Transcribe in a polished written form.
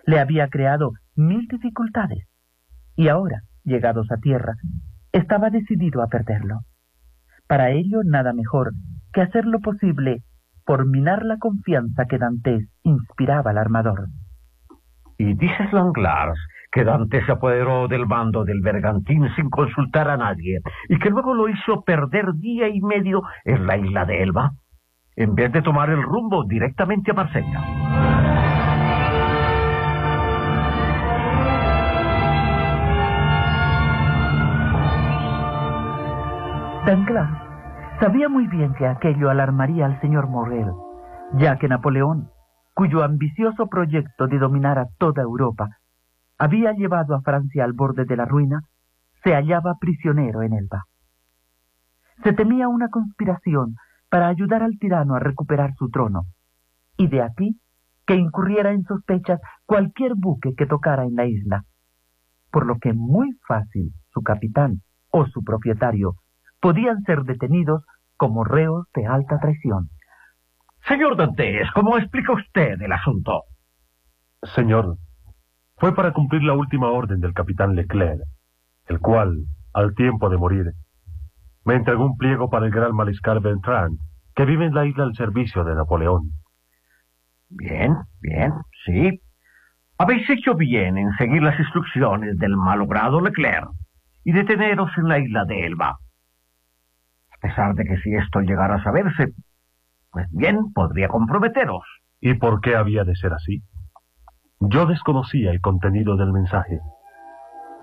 le había creado 1000 dificultades, y ahora, llegados a tierra, estaba decidido a perderlo. Para ello, nada mejor que hacer lo posible por minar la confianza que Dantes inspiraba al armador. Y dices, Danglars, que Dantes se apoderó del mando del bergantín sin consultar a nadie, y que luego lo hizo perder día y medio en la isla de Elba, en vez de tomar el rumbo directamente a Marsella. Danglars sabía muy bien que aquello alarmaría al señor Morrel, ya que Napoleón, cuyo ambicioso proyecto de dominar a toda Europa había llevado a Francia al borde de la ruina, se hallaba prisionero en Elba. Se temía una conspiración para ayudar al tirano a recuperar su trono, y de aquí que incurriera en sospechas cualquier buque que tocara en la isla, por lo que muy fácil su capitán o su propietario podían ser detenidos como reos de alta traición. Señor Dantes, ¿cómo explica usted el asunto? Señor, fue para cumplir la última orden del capitán Leclerc, el cual, al tiempo de morir, me entregó un pliego para el gran mariscal Bertrand, que vive en la isla al servicio de Napoleón. Bien, sí. Habéis hecho bien en seguir las instrucciones del malogrado Leclerc y deteneros en la isla de Elba. A pesar de que si esto llegara a saberse, pues bien, podría comprometeros. ¿Y por qué había de ser así? Yo desconocía el contenido del mensaje.